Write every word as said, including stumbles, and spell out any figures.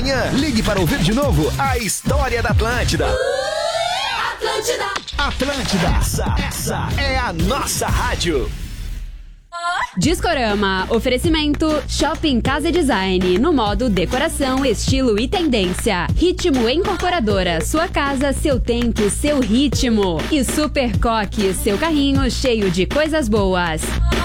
manhã. Ligue para ouvir de novo a história da Atlântida. Atlântida. Atlântida, essa, essa é a nossa rádio. Discorama, oferecimento Shopping Casa e Design, no modo decoração, estilo e tendência. Ritmo Incorporadora, sua casa, seu tempo, seu ritmo. E Super Coque, seu carrinho cheio de coisas boas.